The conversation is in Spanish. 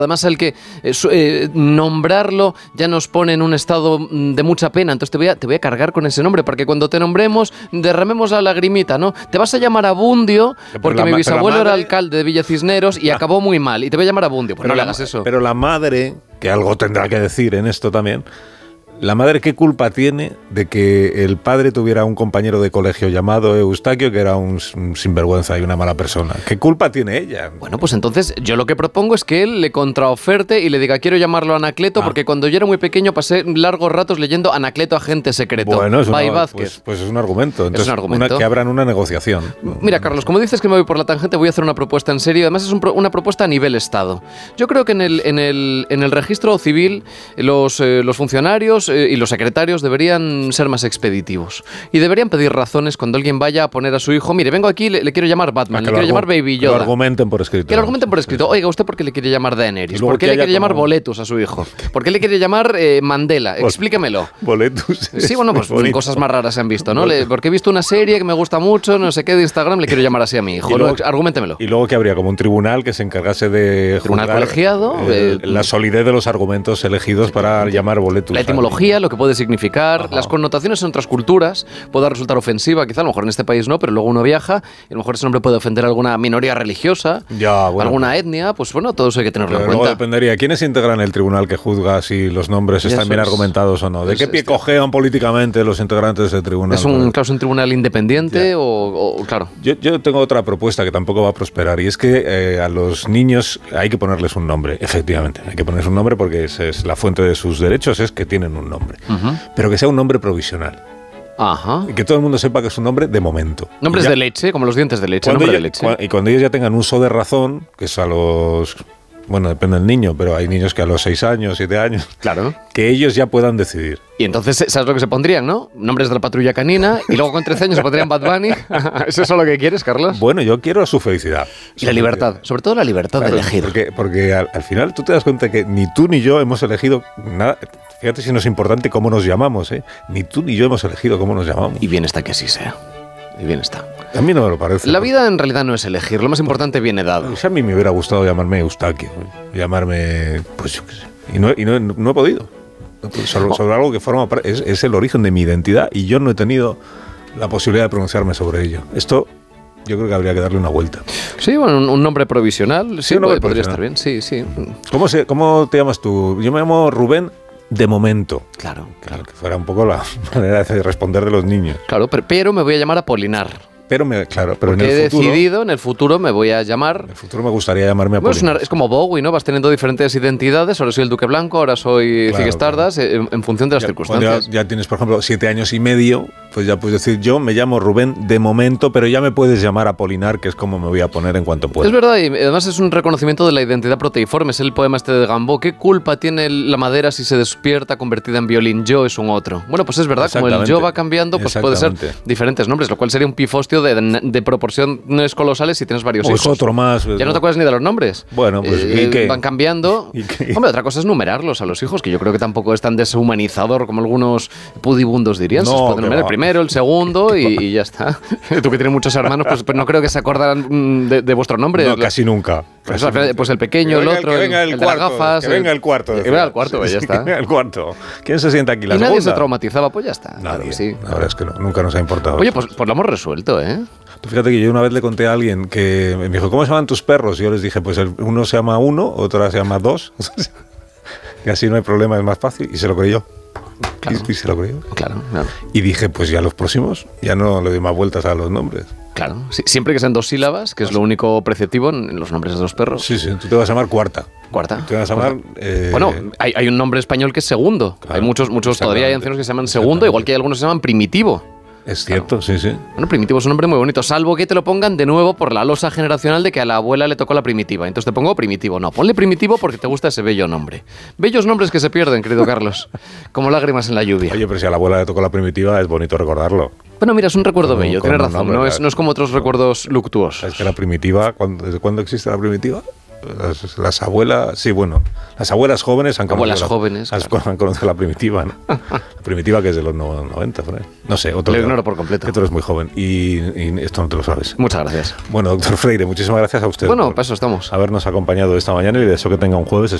Además, el que nombrarlo ya nos pone en un estado de mucha pena. Entonces te voy a cargar con ese nombre, porque cuando te nombremos, derramemos la lagrimita, ¿no? Te vas a llamar Abundio, porque mi bisabuelo era alcalde de Villa Cisneros y acabó muy mal. Y te voy a llamar Abundio, pues no le hagas eso. Pero la madre, que algo tendrá que decir en esto también, la madre, ¿qué culpa tiene de que el padre tuviera un compañero de colegio llamado Eustaquio, que era un sinvergüenza y una mala persona? ¿Qué culpa tiene ella? Bueno, pues entonces yo lo que propongo es que él le contraoferte y le diga, quiero llamarlo Anacleto, porque cuando yo era muy pequeño pasé largos ratos leyendo Anacleto, agente secreto. Bueno, Vázquez. Pues es un argumento. Entonces, es un argumento. que abran una negociación. Mira, Carlos, como dices que me voy por la tangente, voy a hacer una propuesta en serio. Además es una propuesta a nivel Estado. Yo creo que en el registro civil los funcionarios y los secretarios deberían ser más expeditivos y deberían pedir razones cuando alguien vaya a poner a su hijo, mire, vengo aquí, le quiero llamar Batman, le quiero llamar Baby Yoda. Que lo argumenten por escrito. Que lo argumenten por escrito. Oiga, ¿usted por qué le quiere llamar Daenerys? ¿Por qué le quiere llamar Boletus a su hijo? ¿Por qué le quiere llamar Mandela? Explíquemelo. Boletus. Sí, bueno, pues cosas más raras se han visto, ¿no? Porque he visto una serie que me gusta mucho, no sé qué, de Instagram, le quiero llamar así a mi hijo. Arguméntemelo. Y luego que habría como un tribunal que se encargase de tribunal colegiado, la solidez de los argumentos elegidos para llamar Boletus. La etimología, lo que puede significar, las connotaciones en otras culturas, pueda resultar ofensiva, quizá a lo mejor en este país no, pero luego uno viaja y a lo mejor ese nombre puede ofender a alguna minoría religiosa, alguna etnia, pues bueno, todo eso hay que tenerlo en cuenta. Luego dependería, ¿quiénes integran el tribunal que juzga si los nombres están bien argumentados o no? ¿De qué pie cojean políticamente los integrantes del tribunal? ¿Es un tribunal independiente o claro? Yo tengo otra propuesta que tampoco va a prosperar y es que a los niños hay que ponerles un nombre, efectivamente, hay que ponerles un nombre porque es la fuente de sus derechos, es que tienen un nombre, pero que sea un nombre provisional. Ajá. Y que todo el mundo sepa que es un nombre de momento. Nombres de leche, como los dientes de leche. Y cuando ellos ya tengan uso de razón, que es a los... Bueno, depende del niño, pero hay niños que a los 6 años, 7 años... Claro. Que ellos ya puedan decidir. Y entonces, ¿sabes lo que se pondrían, no? Nombres de la patrulla canina y luego con 13 años se pondrían Bad Bunny. ¿Eso es lo que quieres, Carlos? Bueno, yo quiero su felicidad. Y la libertad. Sobre todo la libertad de elegir. Porque al final tú te das cuenta que ni tú ni yo hemos elegido nada... Fíjate si no es importante cómo nos llamamos, ¿eh? Ni tú ni yo hemos elegido cómo nos llamamos. Y bien está que así sea. Y bien está. A mí no me lo parece. La vida en realidad no es elegir, lo más importante viene dado. A mí me hubiera gustado llamarme Eustaquio, llamarme, pues yo qué sé. Y no he podido. Sobre algo que forma parte, es el origen de mi identidad y yo no he tenido la posibilidad de pronunciarme sobre ello. Esto yo creo que habría que darle una vuelta. Sí, bueno, un nombre provisional, sí, podría estar bien, sí. ¿Cómo te llamas tú? Yo me llamo Rubén. De momento. Claro. Que fuera un poco la manera de responder de los niños. Claro, pero me voy a llamar Apolinar. Pero en el futuro... he decidido, en el futuro me voy a llamar... En el futuro me gustaría llamarme Apolinar. Es como Bowie, ¿no? Vas teniendo diferentes identidades. Ahora soy el Duque Blanco, ahora soy Ziggy Stardust, en función de las circunstancias. Ya tienes, por ejemplo, 7 años y medio, pues ya puedes decir, yo me llamo Rubén de momento, pero ya me puedes llamar Apolinar, que es como me voy a poner en cuanto pueda. Es verdad, y además es un reconocimiento de la identidad proteiforme. Es el poema este de Gambó. ¿Qué culpa tiene la madera si se despierta convertida en violín? Yo es un otro. Bueno, pues es verdad, como el yo va cambiando, pues puede ser diferentes nombres, lo cual sería un pifostio de proporciones colosales si tienes varios hijos. Otro más. Ya no te acuerdas ni de los nombres. Bueno, pues ¿y qué? Van cambiando. Hombre, otra cosa es numerarlos a los hijos, que yo creo que tampoco es tan deshumanizador como algunos pudibundos dirían. Se pueden numerar el primero, el segundo y ya está. Tú que tienes muchos hermanos, pues no creo que se acordaran de vuestro nombre. No, casi nunca. Pues el pequeño, el otro, el de las gafas. Que venga el cuarto. Que venga el cuarto, pues ya está. Que venga el cuarto. ¿Quién se sienta aquí? ¿La segunda? Nadie se traumatizaba, pues ya está. Nadie. Claro, sí. La verdad es que no, nunca nos ha importado. Oye, pues lo hemos resuelto, ¿eh? Tú fíjate que yo una vez le conté a alguien que me dijo, ¿cómo se llaman tus perros? Y yo les dije, pues uno se llama 1, otro se llama 2. Y así no hay problema, es más fácil. Y se lo creyó. Claro. Y se lo creyó. Claro. Y dije, pues ya los próximos, ya no le doy más vueltas a los nombres. Claro. Sí, siempre que sean 2 sílabas, que es lo único preceptivo en los nombres de los perros. Sí, tú te vas a llamar Cuarta. Te vas a llamar... Bueno, hay un nombre español que es Segundo. Claro, hay muchos todavía hay ancianos que se llaman Segundo, igual que hay algunos que se llaman Primitivo. Es cierto, claro. Sí. Bueno, Primitivo es un nombre muy bonito, salvo que te lo pongan de nuevo por la losa generacional de que a la abuela le tocó la Primitiva. Entonces te pongo Primitivo. No, ponle Primitivo porque te gusta ese bello nombre. Bellos nombres que se pierden, querido Carlos. Como lágrimas en la lluvia. Oye, pero si a la abuela le tocó la Primitiva, es bonito recordarlo. Bueno, mira, es un recuerdo bello, tienes razón. No es como otros recuerdos luctuosos. Es que la Primitiva, ¿desde cuándo existe la Primitiva? Las abuelas, sí, bueno, las abuelas jóvenes han conocido la primitiva, ¿no? La primitiva que es de los 90, por ahí. No sé, Lo ignoro por completo. Que tú eres muy joven y esto no te lo sabes. Muchas gracias. Bueno, doctor Freire, muchísimas gracias a usted. Bueno, para eso estamos. Habernos acompañado esta mañana y le deseo que tenga un jueves